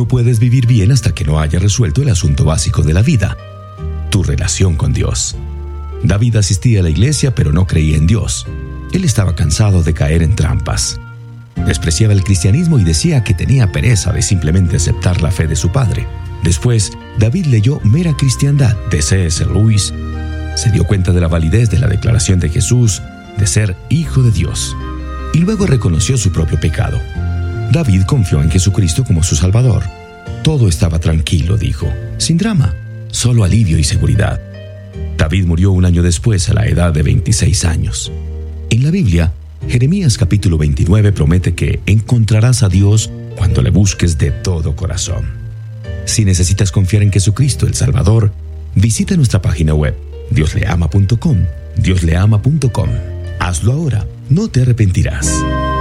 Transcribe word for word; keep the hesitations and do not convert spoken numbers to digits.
no puedes vivir bien hasta que no hayas resuelto el asunto básico de la vida, tu relación con Dios. David asistía a la iglesia, pero no creía en Dios. Él estaba cansado de caer en trampas. Despreciaba el cristianismo y decía que tenía pereza de simplemente aceptar la fe de su padre. Después, David leyó Mera Cristiandad de C S Lewis. Se dio cuenta de la validez de la declaración de Jesús de ser Hijo de Dios. Y luego reconoció su propio pecado. David confió en Jesucristo como su Salvador. Todo estaba tranquilo, dijo, sin drama, solo alivio y seguridad. David murió un año después a la edad de veintiséis años. En la Biblia, Jeremías capítulo veintinueve promete que encontrarás a Dios cuando le busques de todo corazón. Si necesitas confiar en Jesucristo, el Salvador, visita nuestra página web, dios le ama punto com, dios le ama punto com. Hazlo ahora, no te arrepentirás.